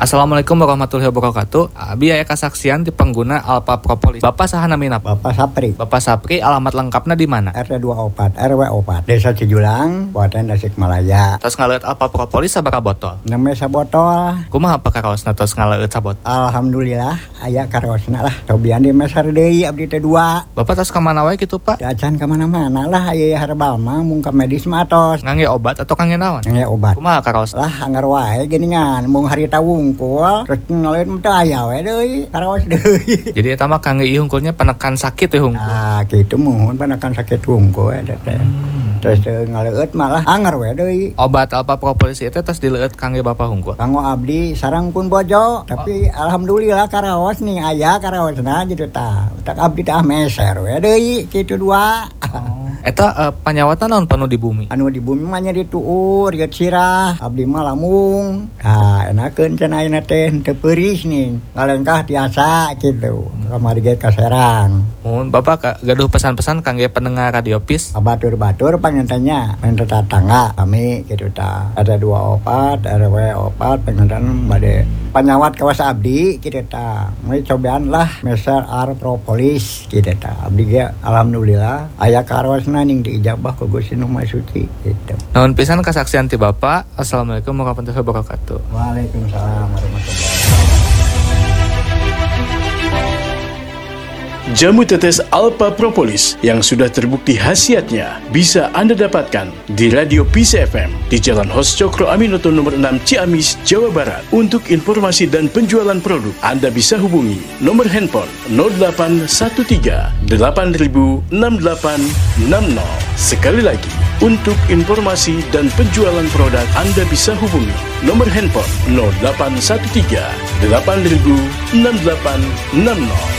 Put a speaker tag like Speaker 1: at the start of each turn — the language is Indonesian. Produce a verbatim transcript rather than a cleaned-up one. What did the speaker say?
Speaker 1: Assalamualaikum warahmatullahi wabarakatuh. Abi aya kasaksian di pengguna Alpha Propolis. Bapak saha namina?
Speaker 2: Bapak Sapri.
Speaker 1: Bapak Sapri, alamat lengkapnya di mana?
Speaker 2: R T dua puluh empat R W empat Desa Cijulang, Kabupaten Tasikmalaya.
Speaker 1: Tos ngaleut Alpha Propolis sabaraha botol?
Speaker 2: Namanya sabotol.
Speaker 1: Kumaha pakaroosna tos ngaleut sabot?
Speaker 2: Alhamdulillah aya karosna lah. Cobian di meser deui abdi teh dua.
Speaker 1: Bapak tos ka mana wae kitu, Pak?
Speaker 2: Acan ka mana-mana lah aya herbal mah mung ka medis mah tos.
Speaker 1: Ngangge obat atau kangge naon?
Speaker 2: Ngangge obat.
Speaker 1: Kumaha karoos?
Speaker 2: Lah anggar wae geuningan mung harita wungkul terus ngaleun teh aya we deui karos deui.
Speaker 1: Jadi eta mah kangge ieu hungkulnya penekan sakit teh hungkul.
Speaker 2: Ah kitu muhun penekan sakit wungkul eta teh. Terus ngaleut malah anggar we deui.
Speaker 1: Obat Alpha Propolis itu tos dileueut kangge Bapak hungkul.
Speaker 2: Kanggo abdi sareng pun bojo, tapi oh. Alhamdulillah karaos nih aya karaosna gitu tah. Tak abdi teh meser we deui kitu dua.
Speaker 1: Oh. Eta uh, panyawatan naon penuh di bumi?
Speaker 2: Anu di bumi mah nya dituur, geut sirah, abdi mah lamung. Ah, enakeun cenah ayeuna teh teu peuris nih. Ngalengkah tiasa kitu. Kamari ge kaserang.
Speaker 1: Mun Bapak gaduh pesan-pesan kangge pendengar Radio Peace.
Speaker 2: Batur-batur pangentenya, pan tetangga kami kitu tah. Ada dua opat, R W opat pengentan bade panyawat kawas abdi kitu tah. Mulai cobaan lah meser Alpha Propolis kitu tah. Abdi ge alhamdulillah aya karos ning diijabah ku Gusti Nu Maha Suci gitu.
Speaker 1: Nuhun pisan kasaksian ti Bapak. Assalamualaikum warahmatullahi wabarakatuh.
Speaker 2: Waalaikumsalam warahmatullahi wabarakatuh.
Speaker 3: Jamu tetes Alpha Propolis yang sudah terbukti khasiatnya bisa Anda dapatkan di Radio Peace F M di Jalan Hos Cokro Aminoto nomor enam Ciamis, Jawa Barat. Untuk informasi dan penjualan produk, Anda bisa hubungi nomor handphone nol delapan satu tiga delapan nol enam delapan enam nol. Sekali lagi, untuk informasi dan penjualan produk, Anda bisa hubungi nomor handphone nol delapan satu tiga delapan nol enam delapan enam nol.